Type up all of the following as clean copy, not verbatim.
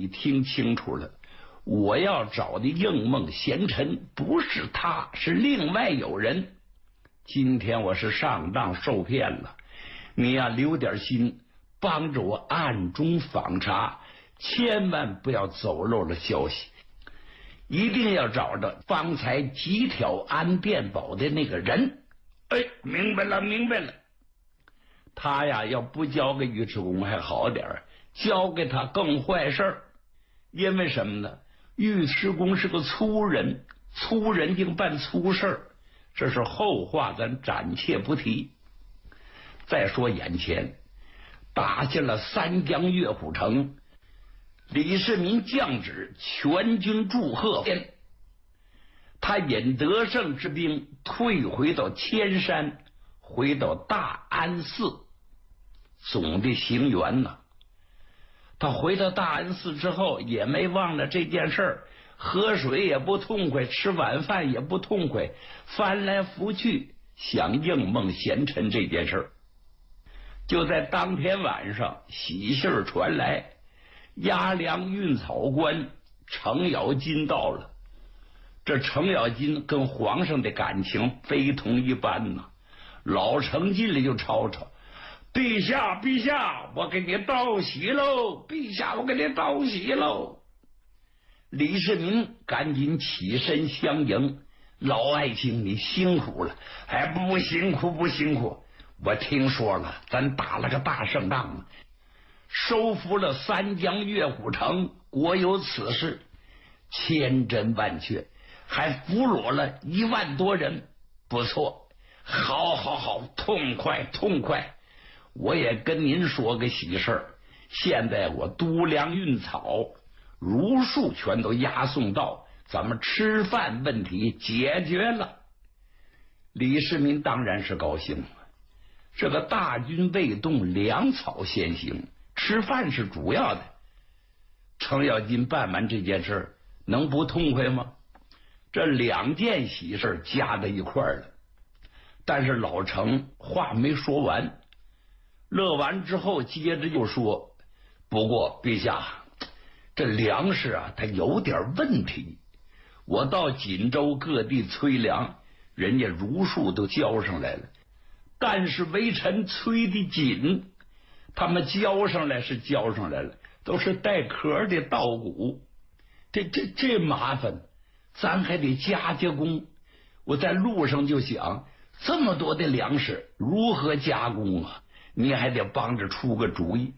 你听清楚了，我要找的应梦贤臣不是他，是另外有人。今天我是上当受骗了，你呀留点心，帮着我暗中访查，千万不要走漏了消息，一定要找着方才急挑安殿宝的那个人。哎，明白了，明白了。他呀要不交给尉迟恭还好点，交给他更坏事儿。因为什么呢？尉迟恭是个粗人，粗人竟办粗事儿，这是后话，咱暂且不提。再说眼前打下了三江岳虎城，李世民降旨全军祝贺，他引得胜之兵退回到千山，回到大安寺，总的行辕呐。他回到大安寺之后也没忘了这件事儿，喝水也不痛快，吃晚饭也不痛快，翻来覆去想应梦贤臣这件事儿。就在当天晚上，喜信儿传来，押粮运草官程咬金到了。这程咬金跟皇上的感情非同一般呐，老程进来就吵吵：“陛下，陛下，我给你道喜喽！陛下，我给你道喜喽！”李世民赶紧起身相迎：“老爱卿，你辛苦了。”“哎，不辛苦，不辛苦。我听说了，咱打了个大胜仗，收复了三江岳虎城，国有此事，千真万确，还俘虏了1万多人，不错，好好好，痛快痛快。我也跟您说个喜事儿，现在我督粮运草，如数全都押送到，咱们吃饭问题解决了。”李世民当然是高兴了，这个大军未动，粮草先行，吃饭是主要的。程咬金办完这件事能不痛快吗？这2件喜事加在一块儿了。但是老程话没说完，乐完之后接着又说：“不过陛下，这粮食啊它有点问题，我到锦州各地催粮，人家如数都交上来了，但是微臣催的紧，他们交上来是交上来了，都是带壳的稻谷，这麻烦，咱还得加工。我在路上就想，这么多的粮食如何加工啊？你还得帮着出个主意。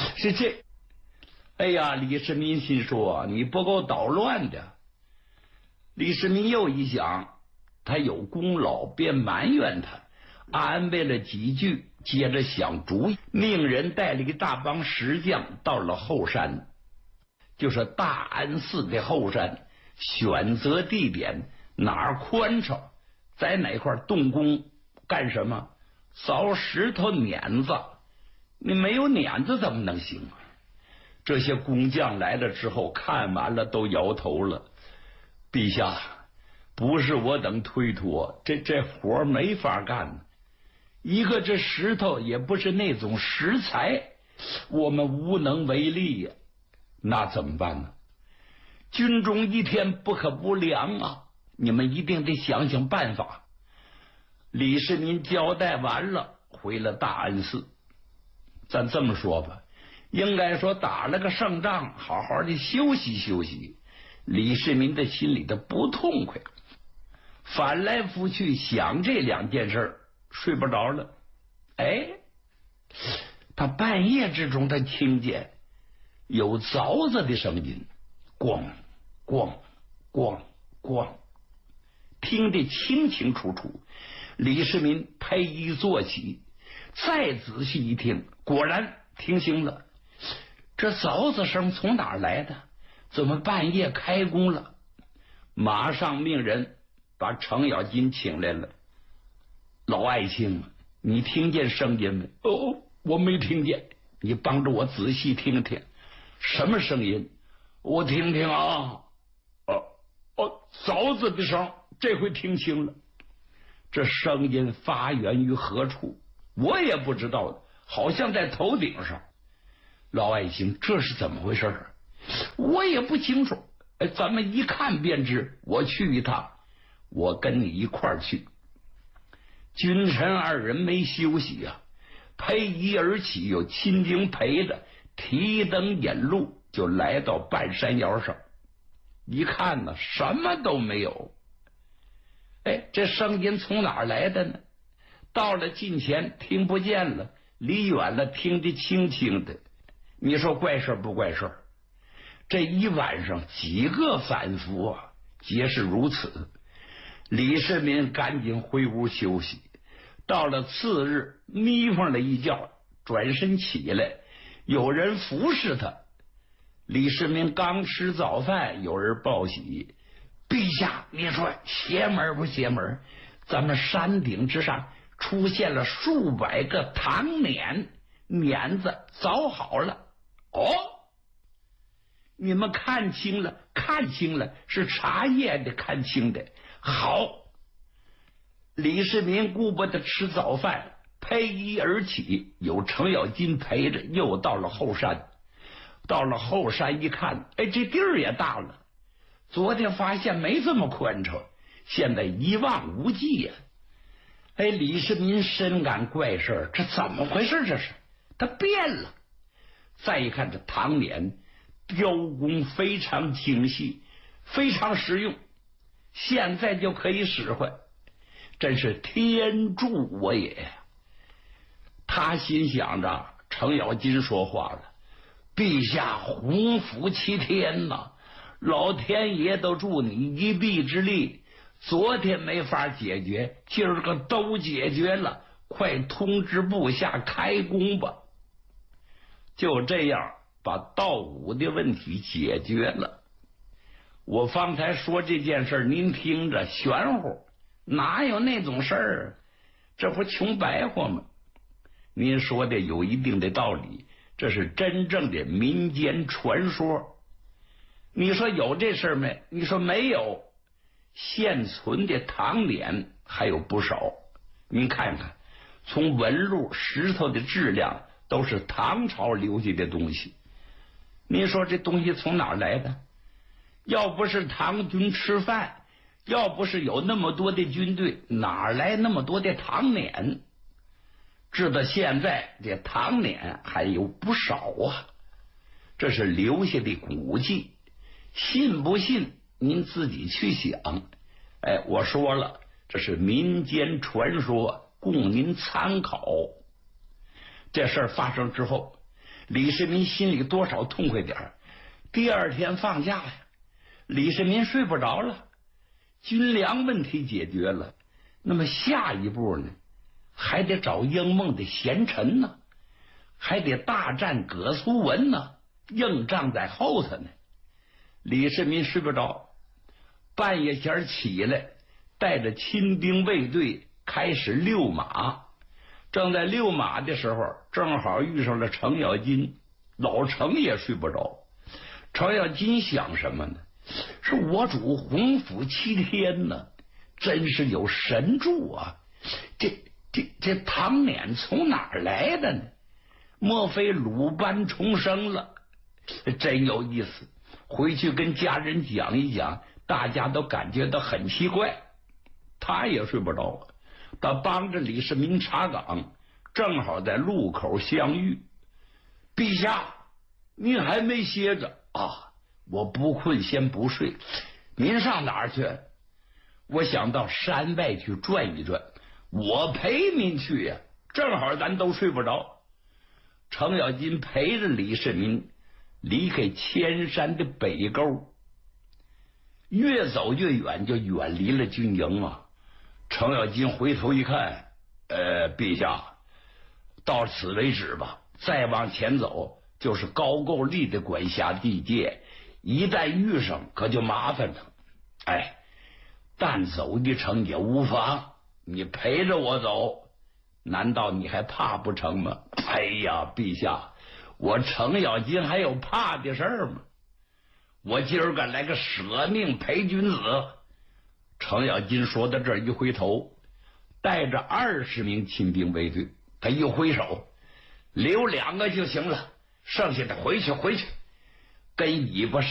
哎呀，李世民心说你不够捣乱的。李世民又一想，他有功劳，别埋怨他，安慰了几句，接着想主意，命人带了一大帮石匠到了后山，就是大安寺的后山，选择地点，哪儿宽敞，在哪块动工，干什么？凿石头碾子，你没有碾子怎么能行啊？这些工匠来了之后，看完了都摇头了。陛下，不是我等推脱，这活没法干。一个这石头也不是那种石材，我们无能为力呀。那怎么办呢？军中一天不可不粮啊，你们一定得想想办法。李世民交代完了，回了大安寺。咱这么说吧，应该说打了个胜仗，好好的休息休息。李世民的心里的不痛快，翻来覆去想这2件事，睡不着了。哎，他半夜之中他听见有凿子的声音，咣咣咣咣，听得清清楚楚。李世民呸一坐起，再仔细一听，果然听清了。这凿子声从哪儿来的？怎么半夜开工了？马上命人把程咬金请来了。老爱卿，你听见声音没？哦，我没听见。你帮着我仔细听听，什么声音？我听听啊。凿子的声，这回听清了。这声音发源于何处？我也不知道，好像在头顶上。老爱卿，这是怎么回事？ 我也不清楚，咱们一看便知。我去一趟，我跟你一块儿去。君臣二人没休息呀，披衣而起，有亲兵陪着，提灯引路，就来到半山腰上。一看呢，什么都没有。这声音从哪儿来的呢？到了近前听不见了，离远了听得清清的。你说怪事不怪事？这一晚上几个反复啊，皆是如此。李世民赶紧回屋休息。到了次日，眯缝了一觉，转身起来，有人服侍他。李世民刚吃早饭，有人报喜：陛下，你说邪门不邪门？咱们山顶之上出现了数百个糖碾，碾子凿好了。你们看清了，看清了，是茶叶的看清的。好，李世民顾不得吃早饭，披衣而起，有程咬金陪着，又到了后山。到了后山一看，这地儿也大了。昨天发现没这么宽敞，现在一望无际呀。李世民深感怪事，这怎么回事？这是他变了。再一看这糖碾，雕工非常精细，非常实用，现在就可以使唤，真是天助我也。他心想着，程咬金说话了：陛下洪福齐天呐，老天爷都助你一臂之力。昨天没法解决，今儿个都解决了，快通知部下开工吧。就这样把盗武的问题解决了。我方才说这件事您听着玄乎，哪有那种事儿？这不穷白话吗？您说的有一定的道理，这是真正的民间传说。你说有这事儿没？你说没有。现存的糖碾还有不少，您看看，从纹路、石头的质量都是唐朝留下的东西。您说这东西从哪儿来的？要不是唐军吃饭，要不是有那么多的军队，哪来那么多的糖碾？直到现在，这糖碾还有不少啊。这是留下的古迹，信不信您自己去想。我说了，这是民间传说，供您参考。这事儿发生之后，李世民心里多少痛快点。第二天放假呀，李世民睡不着了，军粮问题解决了，那么下一步呢，还得找英梦的贤臣呢，还得大战葛苏文呢，硬仗在后头呢。李世民睡不着，半夜前起来，带着亲兵卫队开始遛马。正在遛马的时候，正好遇上了程咬金。老程也睡不着。程咬金想什么呢？是我主洪福齐天呢，真是有神助啊！这糖碾从哪儿来的呢？莫非鲁班重生了？真有意思，回去跟家人讲一讲，大家都感觉到很奇怪。他也睡不着，他帮着李世民查岗，正好在路口相遇。陛下，您还没歇着啊？我不困先不睡。您上哪儿去？我想到山外去转一转。我陪您去呀，正好咱都睡不着。程咬金陪着李世民离开千山的北沟，越走越远，就远离了军营啊。程咬金回头一看，陛下，到此为止吧，再往前走就是高句丽的管辖地界，一旦遇上可就麻烦了。但走一程也无妨，你陪着我走，难道你还怕不成吗？哎呀，陛下，我程咬金还有怕的事儿吗？我今儿个来个舍命陪君子。程咬金说到这儿，一回头，带着20名亲兵卫队，他一挥手，留2个就行了，剩下的回去。 跟尾巴